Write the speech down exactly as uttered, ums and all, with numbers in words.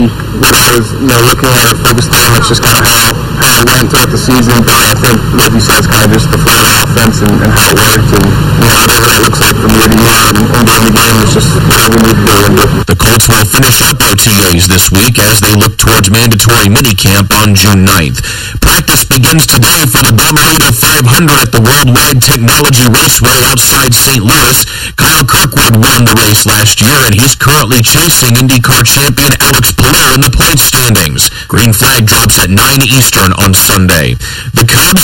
me what I was, you know, looking at or focused on. It's just kind of how, how it went throughout the season. But I think, like you said, it's kind of just the flow of the offense and, and how it worked. And, you know, whatever that looks like from year to year and, and game to game, it's just what we need to go into. The Colts will finish up O T As this week as they look towards mandatory minicamp on June ninth. Practice begins today for the Gomerito five hundred at the Worldwide Technology Raceway outside Saint Louis. Kyle Kirkwood won the race last year, and he's currently chasing IndyCar champion Alex Palou in the point standings. Green flag drops at nine Eastern on Sunday. The Cubs